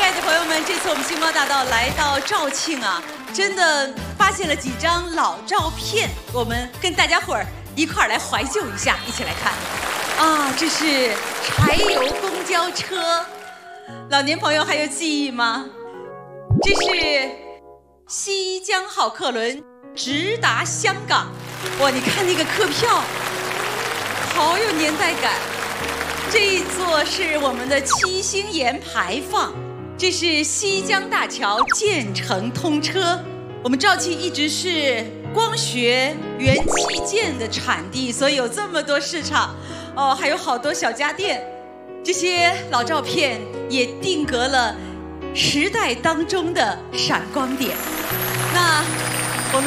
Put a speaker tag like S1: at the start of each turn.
S1: 爱的朋友们，这次我们星光大道来到肇庆啊，真的发现了几张老照片，我们跟大家伙儿一块儿来怀旧一下，一起来看。啊，这是柴油公交车，老年朋友还有记忆吗？这是西江号客轮直达香港，哇，你看那个客票，好有年代感。这一座是我们的七星岩牌坊，这是西江大桥建成通车。我们肇庆一直是光学元器件的产地，所以有这么多市场哦，还有好多小家电。这些老照片也定格了时代当中的闪光点。那